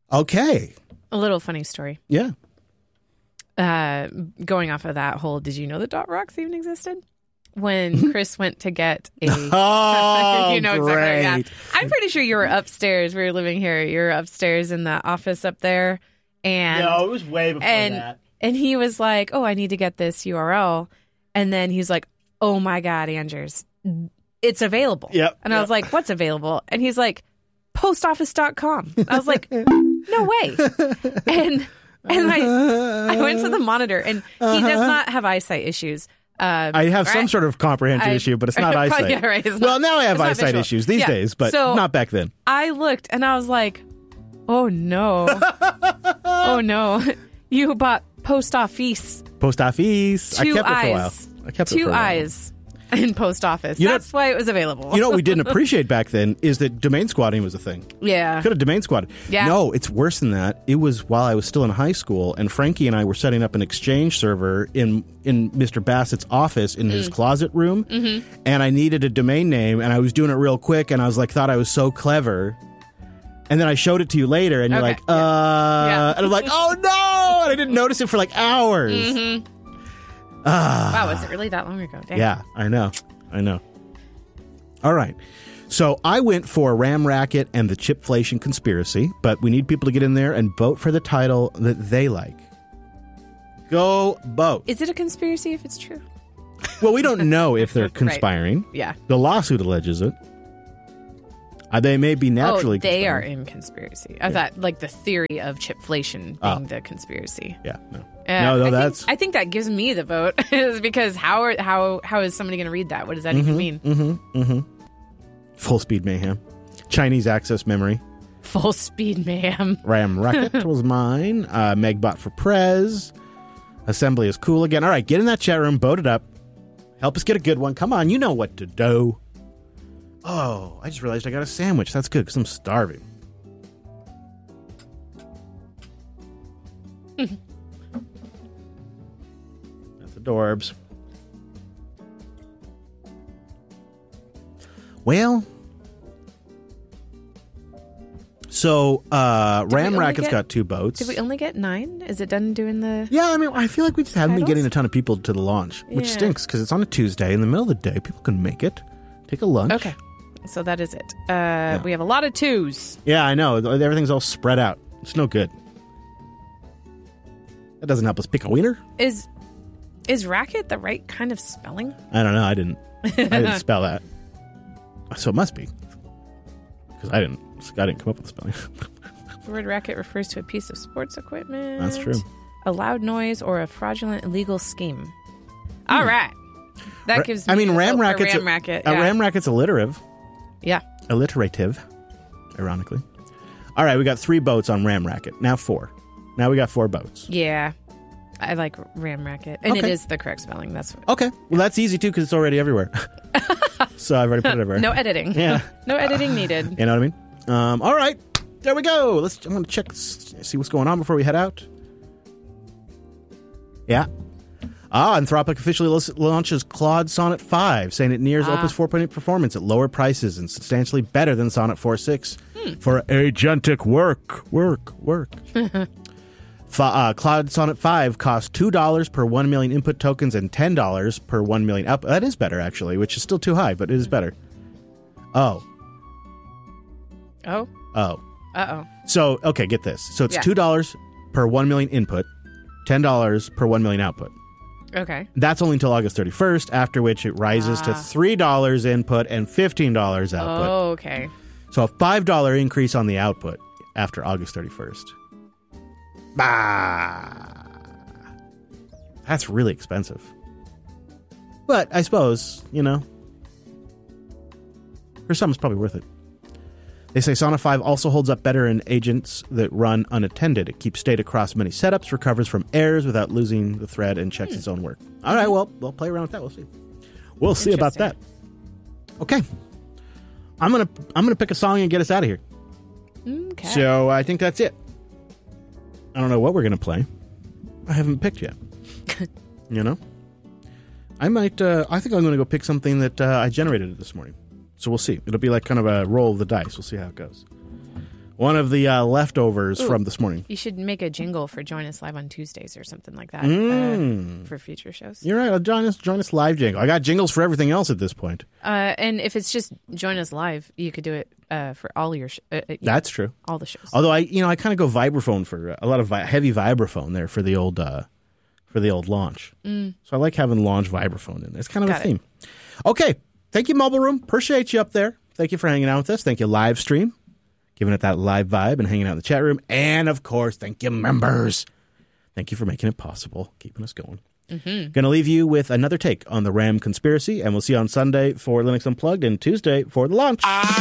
Okay. A little funny story. Yeah. Going off of that whole, did you know that .rocks even existed? When Chris went to get a... Oh, you know great. exactly. Yeah. I'm pretty sure you were upstairs. We were living here. You were upstairs in the office up there. And No, it was way before that. And he was like, oh, I need to get this URL. And then he's like, oh my God, Andrews, it's available. Yep. And I was like, what's available? And he's like, postoffice.com. I was like, no way. And I went to the monitor, and he does not have eyesight issues. I have some sort of comprehension issue, but it's not eyesight. Yeah, right. Well, now I have eyesight visual. issues these days, but So not back then. I looked, and I was like, oh no. Oh no. You bought post office. Post office. I Two kept eyes. it for a while. I kept it for a Two while. eyes in post office. You know- That's why it was available. You know what we didn't appreciate back then is that domain squatting was a thing. Yeah. Could have domain squatted. Yeah. No, it's worse than that. It was while I was still in high school, and Frankie and I were setting up an Exchange server in Mr. Bassett's office in his closet room, and I needed a domain name, and I was doing it real quick, and I was like, thought I was so clever. And then I showed it to you later, and you're Okay. like, Yeah. And I'm like, oh no! And I didn't notice it for like hours. Wow, was it really that long ago? Dang. Yeah, I know. All right. So I went for Ram Racket and the Chipflation Conspiracy, but we need people to get in there and vote for the title that they like. Go vote. Is it a conspiracy if it's true? Well, we don't know if they're conspiring. Yeah. The lawsuit alleges it. They may be naturally they are conspiring. in conspiracy. I thought like the theory of chipflation being the conspiracy. Yeah, no. I think that gives me the vote is because how is somebody going to read that? What does that even mean? Full speed mayhem. Chinese access memory. Full speed mayhem. Ram Racket was mine. Megbot for Prez. Assembly is cool again. All right, get in that chat room, vote it up. Help us get a good one. Come on, you know what to do. Oh, I just realized I got a sandwich. That's good because I'm starving. That's adorbs. Well, so Ram Racket's got 2 boats. Did we only get 9? Is it done doing the... Yeah, I mean, I feel like we just haven't been titles? getting a ton of people to the launch, which Yeah. stinks because it's on a Tuesday in the middle of the day. People can make it. Take a lunch. Okay. So that is it. We have a lot of 2s. Yeah, I know. Everything's all spread out. It's no good. That doesn't help us pick a wiener. Is racket the right kind of spelling? I don't know. I didn't spell that. So it must be. Because I didn't come up with the spelling. The word racket refers to a piece of sports equipment. That's true. A loud noise or a fraudulent illegal scheme. All right. That gives me Ram a Racket's Ram Racket. a Yeah. Ram Racket's alliterative. Yeah. Alliterative, ironically. All right, we got 3 boats on Ram Racket. Now 4. Now we got 4 boats. Yeah. I like Ram Racket. And it Okay. is the correct spelling. That's what, Okay. Well, that's easy, too, because it's already everywhere. So I've already put it everywhere. no editing. Yeah. No editing needed. You know what I mean? All right. There we go. I'm going to check, see what's going on before we head out. Yeah. Anthropic officially launches Claude Sonnet 5, saying it nears Opus 4.8 performance at lower prices and substantially better than Sonnet 4.6 for agentic work. Claude Sonnet 5 costs $2 per 1 million input tokens and $10 per 1 million output. That is better, actually, which is still too high, but it is better. Oh. Uh-oh. So, okay, get this. So it's Yeah. $2 per 1 million input, $10 per 1 million output. Okay. That's only until August 31st, after which it rises to $3 input and $15 output. Oh, okay. So a $5 increase on the output after August 31st. Bah! That's really expensive. But I suppose, for some it's probably worth it. They say Sonnet 5 also holds up better in agents that run unattended. It keeps state across many setups, recovers from errors without losing the thread, and checks its own work. All right, well, we'll play around with that. We'll see. We'll see about that. Okay. I'm gonna pick a song and get us out of here. Okay. So I think that's it. I don't know what we're gonna play. I haven't picked yet. I might. I think I'm gonna go pick something that I generated this morning. So we'll see. It'll be like kind of a roll of the dice. We'll see how it goes. One of the leftovers from this morning. You should make a jingle for Join Us Live on Tuesdays or something like that for future shows. You're right. Join us live jingle. I got jingles for everything else at this point. And if it's just Join Us Live, you could do it for all your That's true. all the shows. Although I kind of go vibraphone for a lot of heavy vibraphone there for the old launch. So I like having launch vibraphone in there. It's kind of Got a theme. Okay. Thank you, Mobile Room. Appreciate you up there. Thank you for hanging out with us. Thank you, live stream, giving it that live vibe and hanging out in the chat room. And, of course, thank you, members. Thank you for making it possible, keeping us going. Going to leave you with another take on the RAM conspiracy, and we'll see you on Sunday for Linux Unplugged and Tuesday for the launch.